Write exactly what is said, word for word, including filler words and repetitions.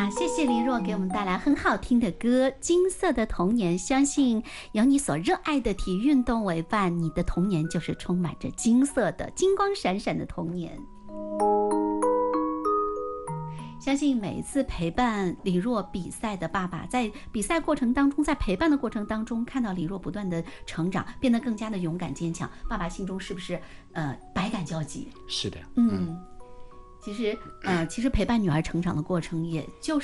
呀，谢谢黎若给我们带来很好听的歌《金色的童年》，相信有你所热爱的体育运动为伴，你的童年就是充满着金色的金光闪闪的童年。相信每一次陪伴李若比赛的爸爸，在比赛过程当中，在陪伴的过程当中，看到李若不断的成长，变得更加的勇敢坚强，爸爸心中是不是呃百感交集？ 是的， 嗯，其实呃，其实陪伴女儿成长的过程，也就是